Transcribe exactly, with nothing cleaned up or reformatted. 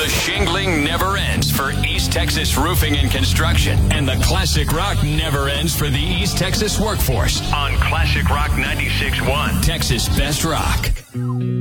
The shingling never ends for East Texas Roofing and Construction. And the classic rock never ends for the East Texas workforce. On Classic Rock ninety-six point one. Texas Best Rock.